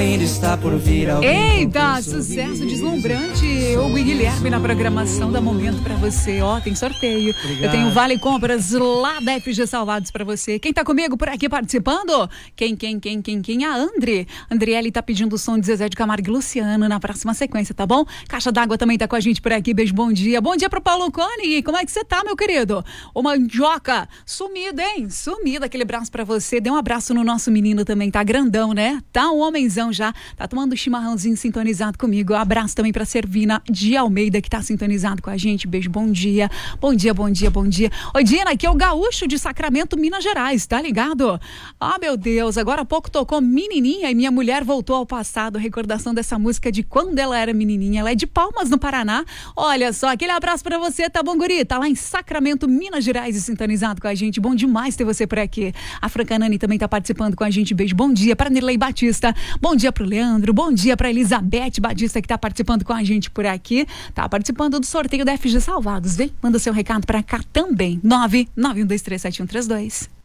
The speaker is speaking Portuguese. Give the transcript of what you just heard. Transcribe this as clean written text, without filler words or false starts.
ainda está por vir alguém. Eita, sucesso deslumbrante. Hugo e Guilherme na programação da Momento pra você. Ó, tem sorteio. Obrigado. Eu tenho Vale Compras lá da FG Salvados pra você. Quem tá comigo por aqui participando? Quem? A Andriele tá pedindo o som de Zezé de Camargo e Luciano na próxima sequência, tá bom? Caixa d'Água também tá com a gente por aqui. Beijo, bom dia. Bom dia pro Paulo Cone. Como é que você tá, meu querido? Ô, Mandioca, sumido, hein? Sumido. Aquele abraço pra você. Dê um abraço no nosso menino também. Tá grandão, né? Tá um homenzão já. Tá tomando um chimarrãozinho sintonizado comigo. Um abraço também pra Servina de Almeida, que tá sintonizado com a gente. Beijo, bom dia. Bom dia. Oi, Dina, aqui é o Gaúcho de Sacramento, Minas Gerais, tá ligado? Ah, meu Deus, agora há pouco tocou Menininha e minha mulher voltou ao passado. Recordação dessa música de quando ela era menininha. Ela é de Palmas, no Paraná. Olha só, aquele abraço pra você, tá bom, guri? Tá lá em Sacramento, Minas Gerais, e sintonizado com a gente. Bom demais ter você por aqui. A Francanani também tá participando com a gente. Beijo, bom dia pra Nirlei Batista. Bom dia pro Leandro. Bom dia pra Elizabeth Batista, que tá participando com a gente por aqui. Tá participando do sorteio da FG Salvados, vem? Manda seu recado pra cá também. 991237132.